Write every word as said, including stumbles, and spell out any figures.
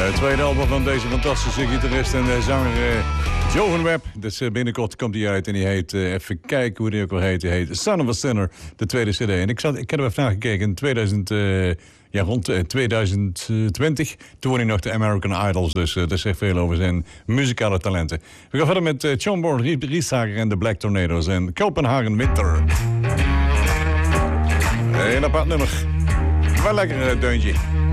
Het tweede album van deze fantastische gitarist en zanger uh, Johan Webb. Dus uh, binnenkort komt hij uit en die heet, uh, even kijken hoe die ook al heet. Die heet Son of a Sinner, de tweede cd. En ik, zat, ik heb er even naar gekeken in tweeduizend, uh, ja, rond uh, tweeduizend twintig. Toen won hij nog de American Idols, dus uh, dat zegt veel over zijn muzikale talenten. We gaan verder met uh, John Born, Riesager en de Black Tornadoes en Copenhagen Winter. Een apart nummer. Wel lekker uh, deuntje.